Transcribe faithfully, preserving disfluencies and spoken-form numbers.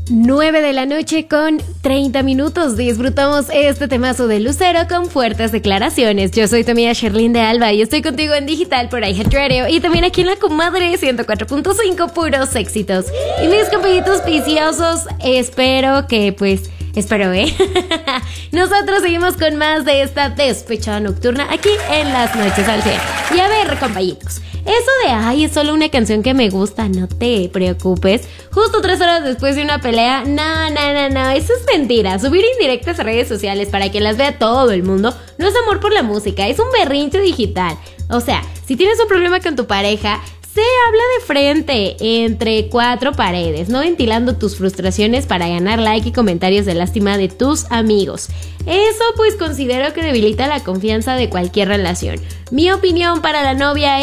nueve de la noche con treinta minutos. Disfrutamos este temazo de Lucero con fuertes declaraciones. Yo soy tu amiga Sherlyn de Alba y estoy contigo en digital por iHeartRadio y también aquí en La Comadre ciento cuatro punto cinco, puros éxitos. Y mis compañitos viciosos, espero que pues... Espero, ¿eh? Nosotros seguimos con más de esta despechada nocturna aquí en Las Noches al cien. Y a ver, compañitos, eso de ay, es solo una canción que me gusta, no te preocupes. Justo tres horas después de una pelea, no, no, no, no, eso es mentira. Subir indirectas a redes sociales para que las vea todo el mundo no es amor por la música, es un berrinche digital. O sea, si tienes un problema con tu pareja, se habla de frente, entre cuatro paredes, no ventilando tus frustraciones para ganar like y comentarios de lástima de tus amigos. Eso pues considero que debilita la confianza de cualquier relación. Mi opinión para la novia es...